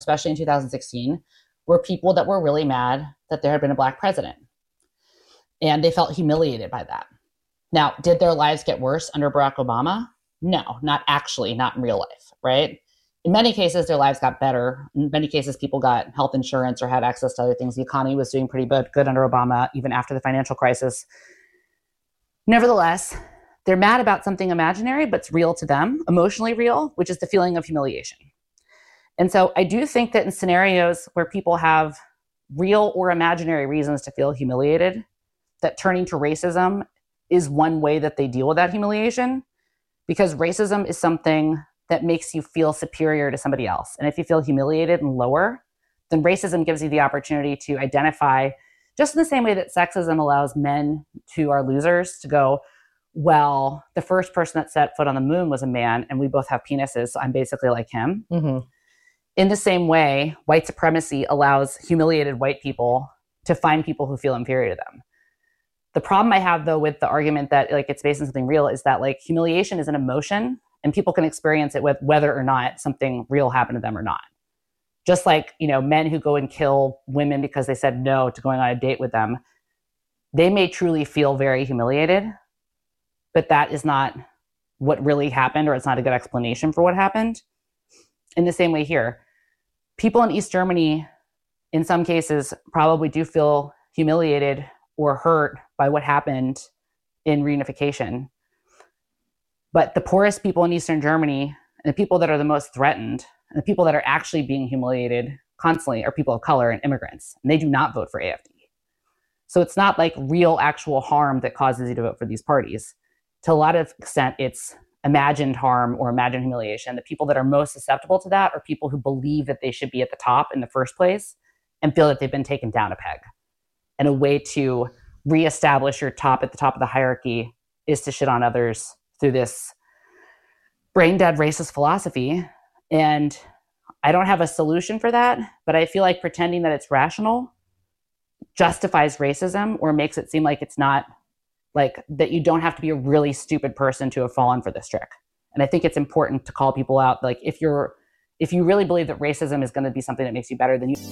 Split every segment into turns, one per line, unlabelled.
especially in 2016, were people that were really mad that there had been a Black president. And they felt humiliated by that. Now, did their lives get worse under Barack Obama? No, not actually, not in real life, right? In many cases, their lives got better. In many cases, people got health insurance or had access to other things. The economy was doing pretty good under Obama, even after the financial crisis. Nevertheless, they're mad about something imaginary, but it's real to them, emotionally real, which is the feeling of humiliation. And so I do think that in scenarios where people have real or imaginary reasons to feel humiliated, that turning to racism is one way that they deal with that humiliation, because racism is something that makes you feel superior to somebody else. And if you feel humiliated and lower, then racism gives you the opportunity to identify, just in the same way that sexism allows men who are losers to go, well, the first person that set foot on the moon was a man and we both have penises, so I'm basically like him. Mm-hmm. In the same way, white supremacy allows humiliated white people to find people who feel inferior to them. The problem I have, though, with the argument that like it's based on something real is that like humiliation is an emotion and people can experience it with whether or not something real happened to them or not. Just like, you know, men who go and kill women because they said no to going on a date with them, they may truly feel very humiliated, but that is not what really happened, or it's not a good explanation for what happened. In the same way here, people in East Germany, in some cases, probably do feel humiliated or hurt by what happened in reunification. But the poorest people in Eastern Germany, and the people that are the most threatened, and the people that are actually being humiliated constantly are people of color and immigrants, and they do not vote for AfD. So it's not like real actual harm that causes you to vote for these parties. To a lot of extent, it's imagined harm or imagined humiliation. The people that are most susceptible to that are people who believe that they should be at the top in the first place and feel that they've been taken down a peg. And a way to reestablish your top at the top of the hierarchy is to shit on others through this brain dead racist philosophy. And I don't have a solution for that, but I feel like pretending that it's rational justifies racism or makes it seem like it's not, like that you don't have to be a really stupid person to have fallen for this trick. And I think it's important to call people out. Like if you really believe that racism is going to be something that makes you better, then you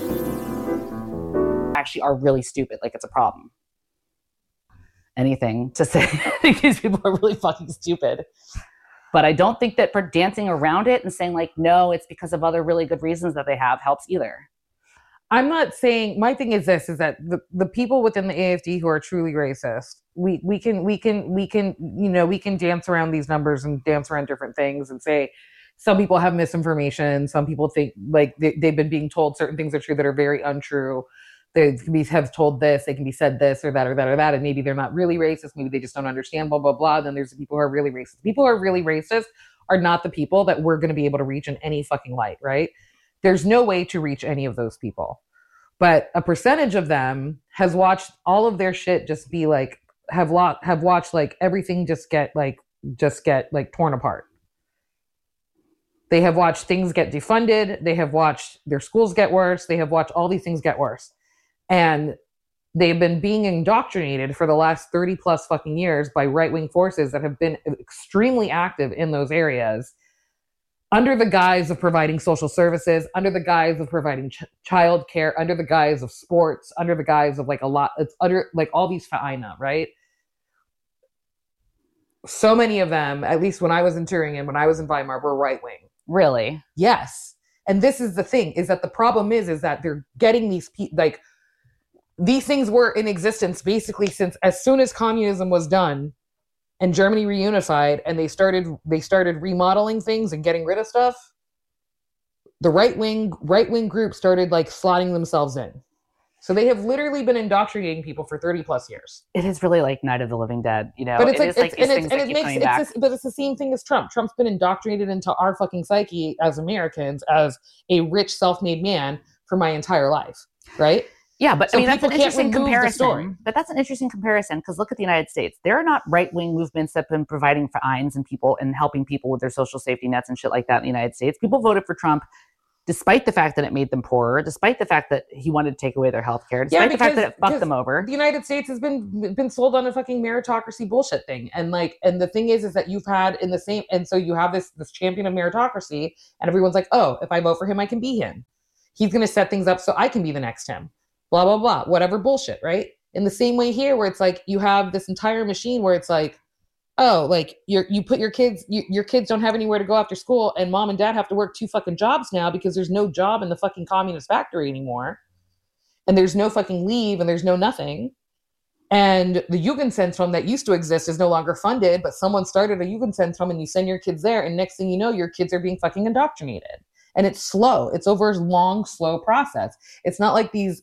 actually are really stupid. Like it's a problem. Anything to say, I think these people are really fucking stupid. But I don't think that for dancing around it and saying like, no, it's because of other really good reasons that they have helps either.
I'm not saying, my thing is this, is that the people within the AfD who are truly racist, we can dance around these numbers and dance around different things and say some people have misinformation. Some people think like they've been being told certain things are true that are very untrue. They can be have told this, they can be said this or that or that or that, and maybe they're not really racist. Maybe they just don't understand, blah, blah, blah. Then there's the people who are really racist. People who are really racist are not the people that we're going to be able to reach in any fucking light, right? There's no way to reach any of those people. But a percentage of them has watched all of their shit just be like, have watched like everything just get torn apart. They have watched things get defunded. They have watched their schools get worse. They have watched all these things get worse. And they've been being indoctrinated for the last 30 plus fucking years by right-wing forces that have been extremely active in those areas, under the guise of providing social services, under the guise of providing child care, under the guise of sports, under the guise of like it's under like all these Vereine, right? So many of them, at least when I was in Turingen, when I was in Weimar, were right-wing.
Really?
Yes. And this is the thing, is that the problem is that they're getting these like, these things were in existence basically since as soon as communism was done and Germany reunified and they started remodeling things and getting rid of stuff, the right-wing group started like slotting themselves in. So they have literally been indoctrinating people for 30 plus years.
It is really like Night of the Living Dead, you know?
But it's but it's the same thing as Trump. Trump's been indoctrinated into our fucking psyche as Americans as a rich self-made man for my entire life, right?
Yeah, but so I mean, that's an interesting comparison. But that's an interesting comparison because look at the United States. There are not right-wing movements that have been providing vereins and people and helping people with their social safety nets and shit like that in the United States. People voted for Trump despite the fact that it made them poorer, despite the fact that he wanted to take away their health care, despite the fact that it fucked them over.
The United States has been sold on a fucking meritocracy bullshit thing. And the thing is that you've had in the same, and so you have this champion of meritocracy, and everyone's like, oh, if I vote for him, I can be him. He's going to set things up so I can be the next him. Blah, blah, blah, whatever bullshit, right? In the same way here, where it's like, you have this entire machine where it's like, oh, like you put your kids don't have anywhere to go after school, and mom and dad have to work 2 fucking jobs now because there's no job in the fucking communist factory anymore. And there's no fucking leave and there's no nothing. And the Jugendzentrum that used to exist is no longer funded, but someone started a Jugendzentrum and you send your kids there. And next thing you know, your kids are being fucking indoctrinated. And it's slow. It's over a long, slow process. It's not like these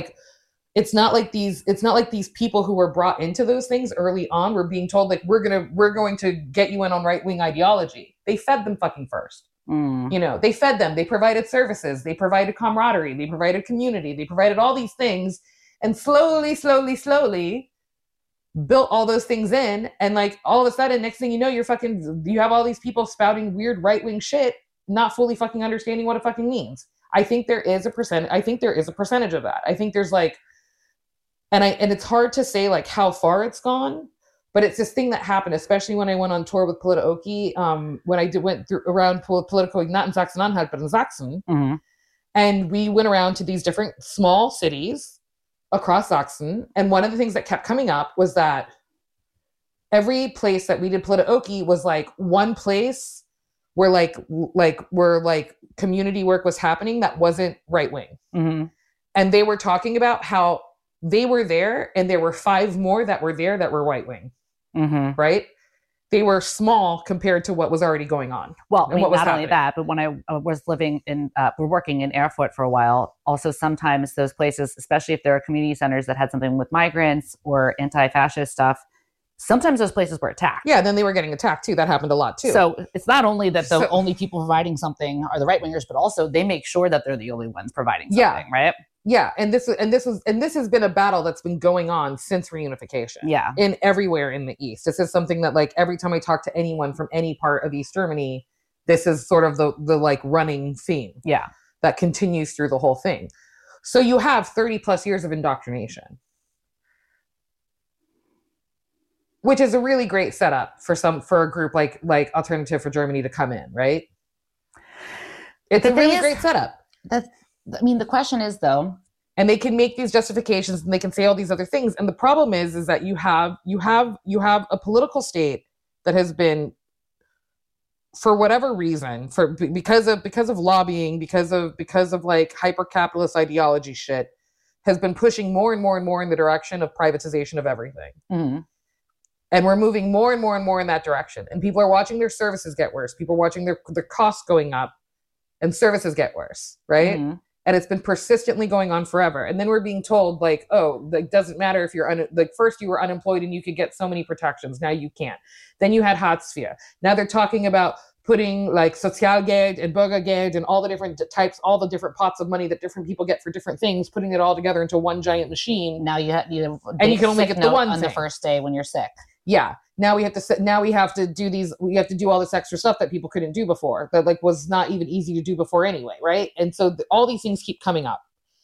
people who were brought into those things early on were being told, like, we're going to get you in on right-wing ideology. They fed them fucking first. You know, they fed them. They provided services. They provided camaraderie. They provided community. They provided all these things, and slowly built all those things in. And like all of a sudden, next thing you know, you have all these people spouting weird right-wing shit, not fully fucking understanding what it fucking means. I think there is a percentage of that. I think there's like, and it's hard to say like how far it's gone, but it's this thing that happened, especially when I went on tour with Polita Oki, when I went through around Politico, not in Sachsen-Anhalt, but in Sachsen.
Mm-hmm.
And we went around to these different small cities across Sachsen. And one of the things that kept coming up was that every place that we did Polita Oki was like one place where where community work was happening that wasn't right wing.
Mm-hmm.
And they were talking about how they were there and there were 5 more that were there that were right wing.
Mm-hmm.
Right? They were small compared to what was already going on.
Well, I mean, not only that, but when I was living in, we're working in Erfurt for a while, also sometimes those places, especially if there are community centers that had something with migrants or anti-fascist stuff, sometimes those places were attacked.
Yeah, then they were getting attacked too. That happened a lot too.
So it's not only that the only people providing something are the right wingers, but also they make sure that they're the only ones providing something, right?
Yeah, and this has been a battle that's been going on since reunification.
Yeah,
in everywhere in the East. This is something that like every time I talk to anyone from any part of East Germany, this is sort of the like running theme.
Yeah,
that continues through the whole thing. So you have 30 plus years of indoctrination, which is a really great setup for a group like Alternative for Germany to come in, right? It's a really great setup.
I mean, the question is though,
and they can make these justifications and they can say all these other things. And the problem is that you have a political state that has been, for whatever reason, because of lobbying, because of like hyper capitalist ideology shit, has been pushing more and more and more in the direction of privatization of everything.
Mm-hmm.
And we're moving more and more and more in that direction. And people are watching their services get worse. People are watching their costs going up and services get worse, right?
Mm-hmm.
And it's been persistently going on forever. And then we're being told like, oh, it doesn't matter if you're first you were unemployed and you could get so many protections. Now you can't. Then you had Hartz IV. Now they're talking about putting like Sozialgeld and Bürgergeld and all the different types, all the different pots of money that different people get for different things, putting it all together into one giant machine.
Now you
and you can only get the one
on
thing.
The first day when you're sick.
Yeah. Now we have to do all this extra stuff that people couldn't do before, that like was not even easy to do before anyway, right? And so all these things keep coming up.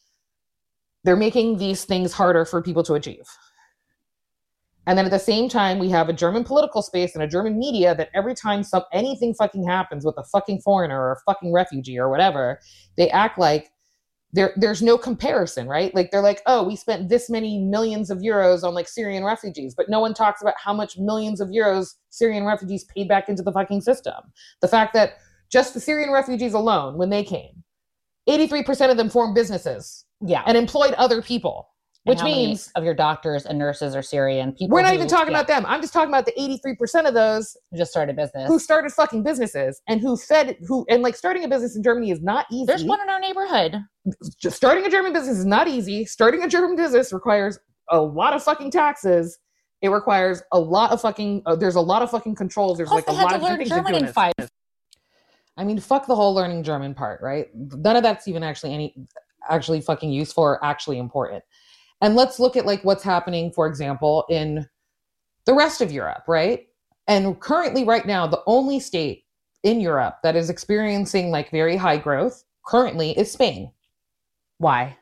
They're making these things harder for people to achieve. And then at the same time, we have a German political space and a German media that every time anything fucking happens with a fucking foreigner or a fucking refugee or whatever, they act like there's no comparison, right? Like they're like, oh, we spent this many millions of euros on like Syrian refugees, but no one talks about how much millions of euros Syrian refugees paid back into the fucking system. The fact that just the Syrian refugees alone, when they came, 83% of them formed businesses, and employed other people. Which means
of your doctors and nurses are Syrian people.
We're not even talking about them. I'm just talking about the 83% of those
who just started business,
who started fucking businesses and and like starting a business in Germany is not easy.
There's one in our neighborhood.
Just starting a German business is not easy. Starting a German business requires a lot of fucking taxes. It requires a lot of fucking, there's a lot of fucking controls. There's like a lot of things to do in it. I mean, fuck the whole learning German part, right? None of that's even actually fucking useful or actually important. And let's look at like what's happening, for example, in the rest of Europe, right? And currently right now, the only state in Europe that is experiencing like very high growth currently is Spain.
Why?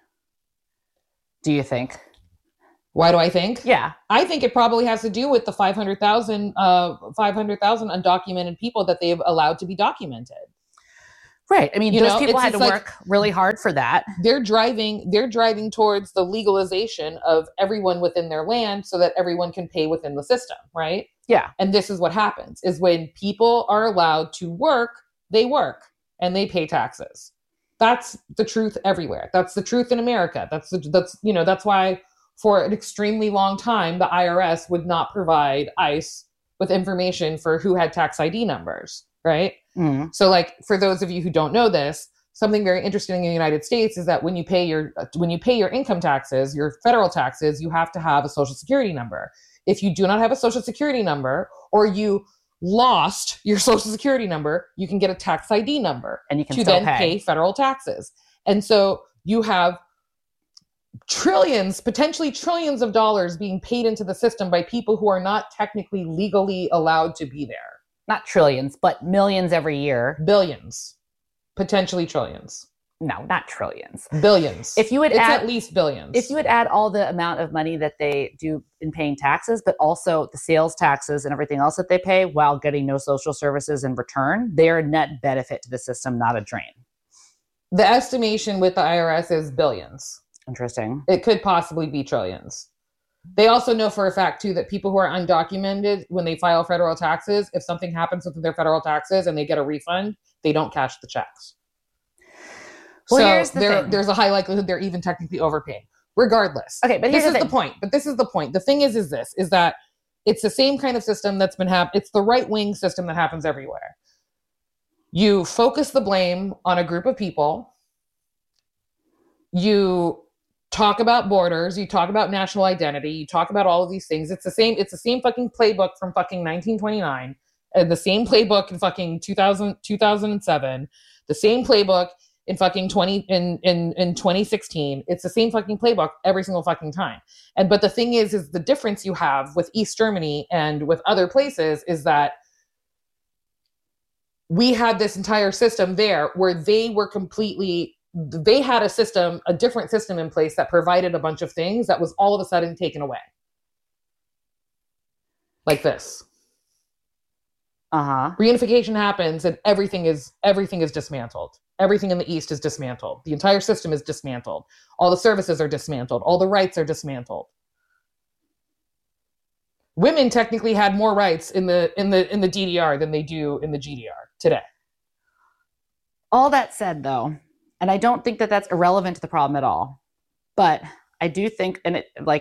Do you think?
Why do I think?
Yeah.
I think it probably has to do with the 500,000 undocumented people that they've allowed to be documented.
Right. I mean, those people had to work really hard for that.
They're driving towards the legalization of everyone within their land so that everyone can pay within the system, right?
Yeah.
And this is what happens is when people are allowed to work, they work and they pay taxes. That's the truth everywhere. That's the truth in America. That's why for an extremely long time, the IRS would not provide ICE with information for who had tax ID numbers, right?
Mm.
So like, for those of you who don't know this, something very interesting in the United States is that when you pay your income taxes, your federal taxes, you have to have a social security number. If you do not have a social security number, or you lost your social security number, you can get a tax ID number
and you can
to
still
then pay federal taxes. And so you have potentially trillions of dollars being paid into the system by people who are not technically legally allowed to be there.
Not trillions, but millions every year.
Billions, potentially trillions.
No, not trillions.
Billions.
It's
at least billions.
If you would add all the amount of money that they do in paying taxes, but also the sales taxes and everything else that they pay while getting no social services in return, they're a net benefit to the system, not a drain.
The estimation with the IRS is billions.
Interesting.
It could possibly be trillions. They also know for a fact, too, that people who are undocumented, when they file federal taxes, if something happens with their federal taxes and they get a refund, they don't cash the checks.
Well,
so
here's the thing.
There's a high likelihood they're even technically overpaying. Regardless.
Okay, but
this is the point. But this is the point. The thing is that it's the same kind of system that's been it's the right-wing system that happens everywhere. You focus the blame on a group of people. You talk about borders, you talk about national identity, you talk about all of these things. It's the same fucking playbook from fucking 1929, and the same playbook in fucking 2007, the same playbook in fucking 2016. It's the same fucking playbook every single fucking time. But the thing is the difference you have with East Germany and with other places is that we had this entire system there where they had a different system in place that provided a bunch of things that was all of a sudden taken away. Like this. Reunification happens and everything is dismantled. Everything in the East is dismantled. The entire system is dismantled. All the services are dismantled. All the rights are dismantled. Women technically had more rights in the DDR than they do in the GDR today.
All that said, though, and I don't think that that's irrelevant to the problem at all, but I do think, I'm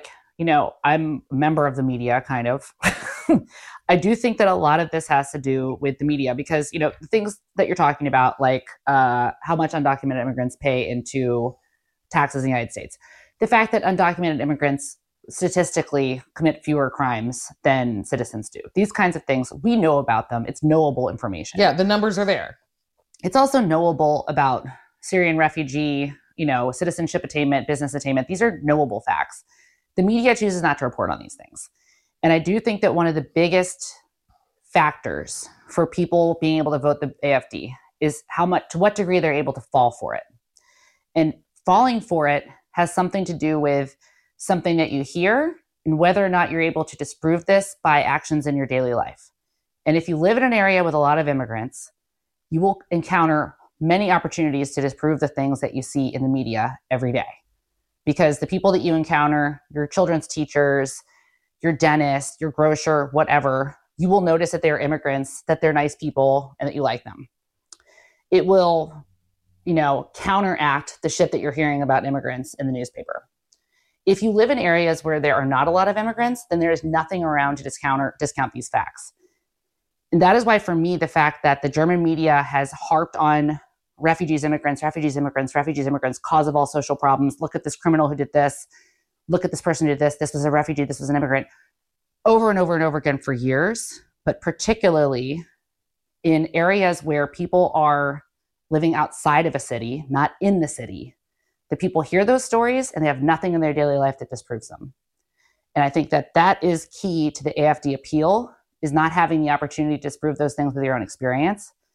a member of the media, kind of. I do think that a lot of this has to do with the media because, the things that you're talking about, like how much undocumented immigrants pay into taxes in the United States. The fact that undocumented immigrants statistically commit fewer crimes than citizens do. These kinds of things, we know about them. It's knowable information.
Yeah, the numbers are there.
It's also knowable about Syrian refugee, citizenship attainment, business attainment. These are knowable facts. The media chooses not to report on these things. And I do think that one of the biggest factors for people being able to vote the AFD is to what degree they're able to fall for it. And falling for it has something to do with something that you hear and whether or not you're able to disprove this by actions in your daily life. And if you live in an area with a lot of immigrants, you will encounter many opportunities to disprove the things that you see in the media every day. Because the people that you encounter, your children's teachers, your dentist, your grocer, whatever, you will notice that they're immigrants, that they're nice people, and that you like them. It will, counteract the shit that you're hearing about immigrants in the newspaper. If you live in areas where there are not a lot of immigrants, then there is nothing around to discount these facts. And that is why, for me, the fact that the German media has harped on refugees, immigrants, cause of all social problems. Look at this criminal who did this. Look at this person who did this. This was a refugee. This was an immigrant. Over and over and over again for years, but particularly in areas where people are living outside of a city, not in the city, the people hear those stories and they have nothing in their daily life that disproves them. And I think that is key to the AFD appeal, is not having the opportunity to disprove those things with your own experience.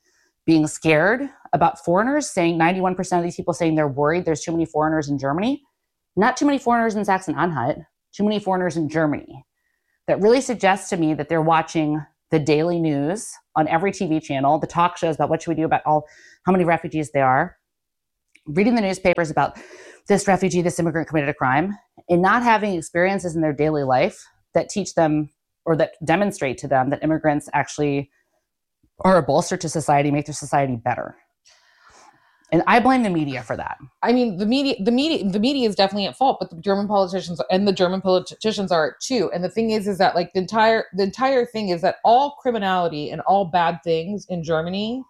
being scared about foreigners, saying 91% of these people saying they're worried there's too many foreigners in Germany. Not too many foreigners in Saxony-Anhalt, too many foreigners in Germany. That really suggests to me that they're watching the daily news on every TV channel, the talk shows about what should we do about how many refugees there are, reading the newspapers about this refugee, this immigrant committed a crime, and not having experiences in their daily life that teach them or that demonstrate to them that immigrants actually are a bolster to society, make their society better. And I blame the media for that.
I mean, the media is definitely at fault, but the German politicians are too. And the thing is that like the entire thing is that all criminality and all bad things in Germany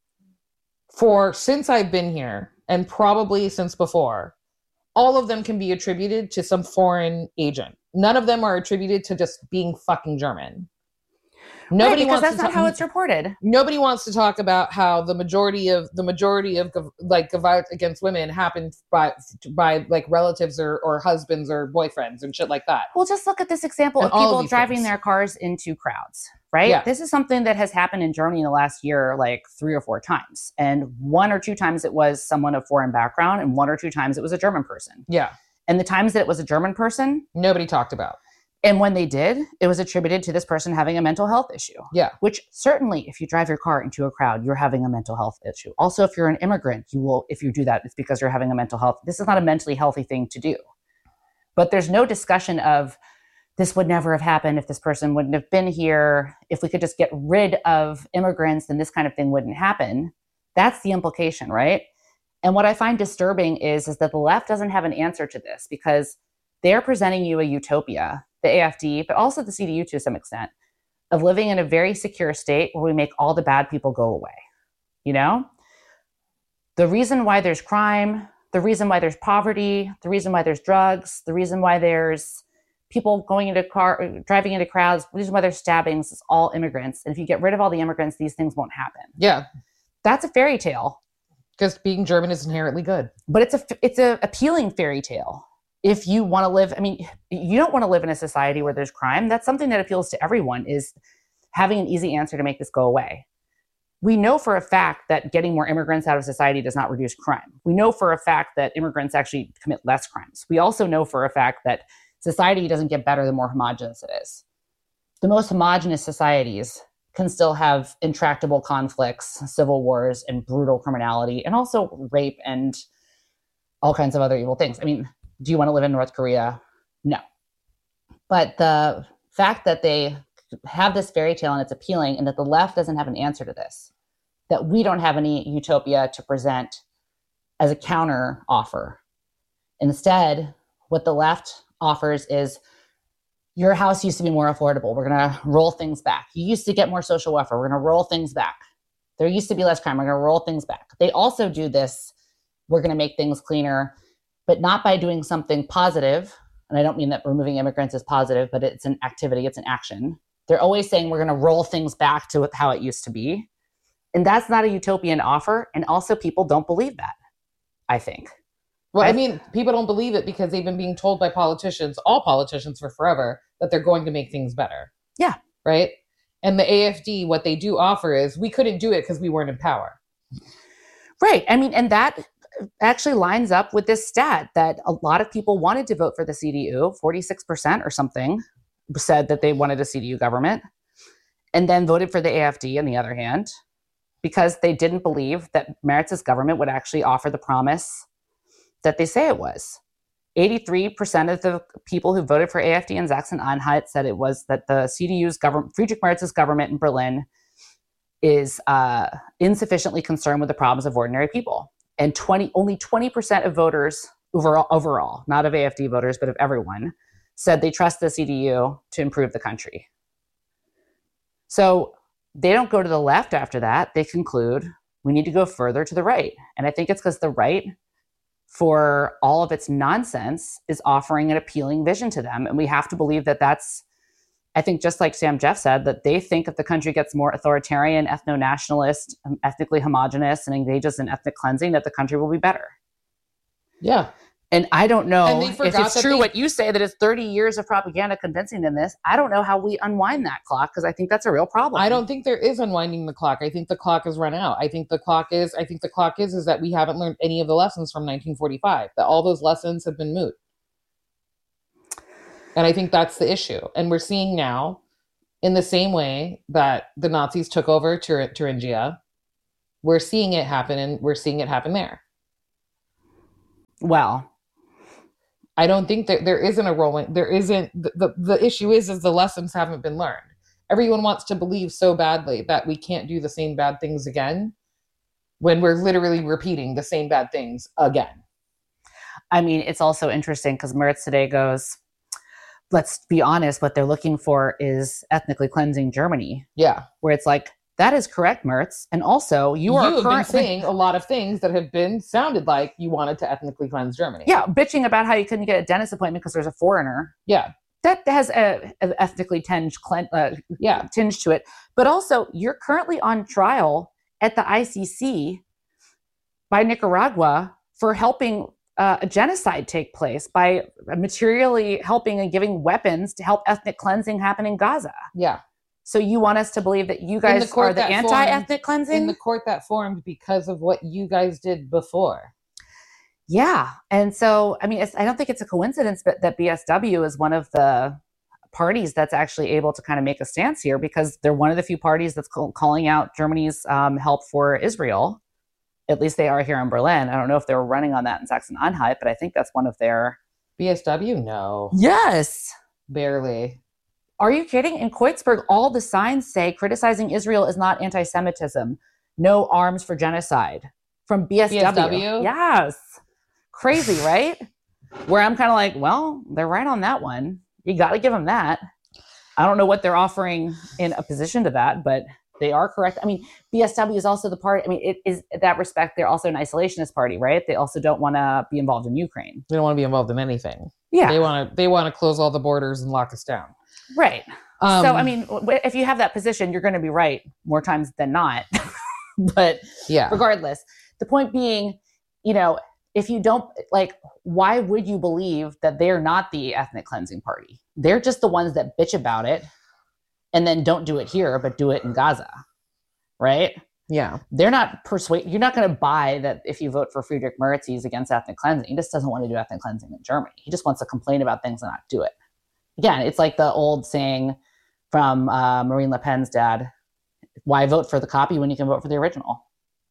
since I've been here and probably since before, all of them can be attributed to some foreign agent. None of them are attributed to just being fucking German.
Nobody wants that's not how it's reported.
Nobody wants to talk about how the majority of like violence against women happens by like relatives or husbands or boyfriends and shit like that.
Well, just look at this example of people driving their cars into crowds, right?
Yeah.
This is something that has happened in Germany in the last year, like 3 or 4 times. And 1 or 2 times it was someone of foreign background, and 1 or 2 times it was a German person.
Yeah.
And the times that it was a German person,
nobody talked about.
And when they did, it was attributed to this person having a mental health issue.
Yeah.
Which certainly, if you drive your car into a crowd, you're having a mental health issue. Also, if you're an immigrant, if you do that, it's because you're having a mental health. This is not a mentally healthy thing to do. But there's no discussion of this would never have happened if this person wouldn't have been here. If we could just get rid of immigrants, then this kind of thing wouldn't happen. That's the implication, right? And what I find disturbing is that the left doesn't have an answer to this because they're presenting you a utopia, the AfD, but also the CDU to some extent, of living in a very secure state where we make all the bad people go away. You know? The reason why there's crime, the reason why there's poverty, the reason why there's drugs, the reason why there's people driving into crowds, the reason why there's stabbings is all immigrants. And if you get rid of all the immigrants, these things won't happen.
Yeah.
That's a fairy tale.
Because being German is inherently good.
But it's a appealing fairy tale. If you want to live, you don't want to live in a society where there's crime. That's something that appeals to everyone, is having an easy answer to make this go away. We know for a fact that getting more immigrants out of society does not reduce crime. We know for a fact that immigrants actually commit less crimes. We also know for a fact that society doesn't get better the more homogenous it is. The most homogenous societies can still have intractable conflicts, civil wars, and brutal criminality, and also rape and all kinds of other evil things. Do you want to live in North Korea? No. But the fact that they have this fairy tale and it's appealing, and that the left doesn't have an answer to this, that we don't have any utopia to present as a counter offer. Instead, what the left offers is, your house used to be more affordable. We're going to roll things back. You used to get more social welfare. We're going to roll things back. There used to be less crime. We're going to roll things back. They also do this, we're going to make things cleaner, but not by doing something positive. And I don't mean that removing immigrants is positive, but it's an activity, it's an action. They're always saying we're going to roll things back to how it used to be. And that's not a utopian offer. And also people don't believe that, I think.
Well, people don't believe it because they've been being told by politicians, all politicians for forever, that they're going to make things better.
Yeah.
Right? And the AfD, what they do offer is, we couldn't do it because we weren't in power.
Right. And that actually lines up with this stat that a lot of people wanted to vote for the CDU, 46% or something said that they wanted a CDU government, and then voted for the AfD on the other hand, because they didn't believe that Meritz's government would actually offer the promise that they say it was. 83% of the people who voted for AfD in Sachsen-Anhalt said it was that the CDU's government, Friedrich Meritz's government in Berlin, is insufficiently concerned with the problems of ordinary people. And only 20% of voters overall, not of AfD voters, but of everyone, said they trust the CDU to improve the country. So they don't go to the left after that. They conclude we need to go further to the right. And I think it's because the right, for all of its nonsense, is offering an appealing vision to them. And we have to believe that that's, I think, just like Sam Jeff said, that they think if the country gets more authoritarian, ethno-nationalist, ethnically homogenous, and engages in ethnic cleansing, that the country will be better.
Yeah.
And I don't know
And they
if
forgot
it's
that
true
they-
what you say, that it's 30 years of propaganda convincing them this. I don't know how we unwind that clock, because I think that's a real problem.
I don't think there is unwinding the clock. I think the clock has run out. I think the clock is that we haven't learned any of the lessons from 1945, that all those lessons have been moot. And I think that's the issue. And we're seeing now, in the same way that the Nazis took over Thuringia, we're seeing it happen, and we're seeing it happen there.
Well,
I don't think that there isn't a rolling. There isn't. The issue is the lessons haven't been learned. Everyone wants to believe so badly that we can't do the same bad things again, when we're literally repeating the same bad things again.
I mean, it's also interesting because Merz today goes, let's be honest, what they're looking for is ethnically cleansing Germany.
Yeah.
Where it's like, that is correct, Merz. And also, you have
been saying a lot of things that have been sounded like you wanted to ethnically cleanse Germany.
Yeah, bitching about how you couldn't get a dentist appointment because there's a foreigner.
Yeah.
That has an ethnically tinged tinge to it. But also, you're currently on trial at the ICC by Nicaragua for helping a genocide take place, by materially helping and giving weapons to help ethnic cleansing happen in Gaza.
Yeah.
So you want us to believe that you guys are the anti-ethnic cleansing?
In the court that formed because of what you guys did before.
Yeah. And so, I mean, I don't think it's a coincidence that BSW is one of the parties that's actually able to kind of make a stance here, because they're one of the few parties that's calling out Germany's help for Israel. At least they are here in Berlin. I don't know if they were running on that in Saxony-Anhalt, but I think that's one of their...
BSW? No.
Yes.
Barely.
Are you kidding? In Kreuzberg, all the signs say criticizing Israel is not anti-Semitism. No arms for genocide. From BSW. Yes. Crazy, right? Where I'm kind of like, well, they're right on that one. You got to give them that. I don't know what they're offering in opposition to that, but they are correct. I mean, BSW is also the party. I mean, it is, in that respect, they're also an isolationist party, right? They also don't want to be involved in Ukraine.
They don't want to be involved in anything.
Yeah.
They want to close all the borders and lock us down.
Right. So, I mean, if you have that position, you're going to be right more times than not. But
yeah,
regardless, the point being, you know, if you don't, like, why would you believe that they're not the ethnic cleansing party? They're just the ones that bitch about it and then don't do it here, but do it in Gaza. Right?
Yeah.
They're not you're not going to buy that if you vote for Friedrich Merz, he's against ethnic cleansing. He just doesn't want to do ethnic cleansing in Germany. He just wants to complain about things and not do it. Again, it's like the old saying from Marine Le Pen's dad, why vote for the copy when you can vote for the original?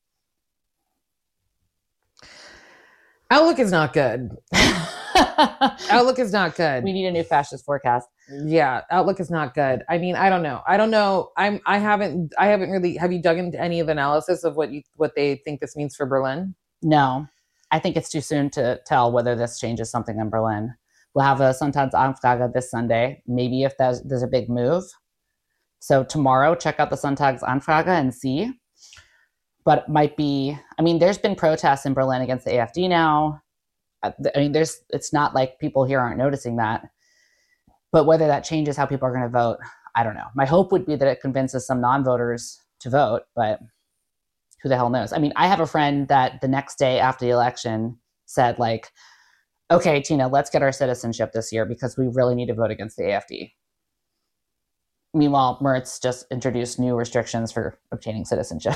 Outlook is not good. Outlook is not good.
We need a new fascist forecast.
Yeah, Outlook is not good. I mean, I don't know. I haven't really. Have you dug into any of the analysis of what they think this means for Berlin?
No, I think it's too soon to tell whether this changes something in Berlin. We'll have a Sonntagsanfrage this Sunday. Maybe if there's a big move. So tomorrow, check out the Sonntagsanfrage and see. But it might be, I mean, there's been protests in Berlin against the AfD now. I mean, it's not like people here aren't noticing that. But whether that changes how people are going to vote, I don't know. My hope would be that it convinces some non-voters to vote, but who the hell knows? I mean, I have a friend that the next day after the election said, like, okay, Tina, let's get our citizenship this year because we really need to vote against the AfD. Meanwhile, Merz just introduced new restrictions for obtaining citizenship.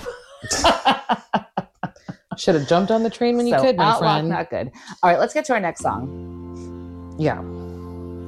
Should have jumped on the train when you could, my friend.
Not good. All right, let's get to our next song.
Yeah.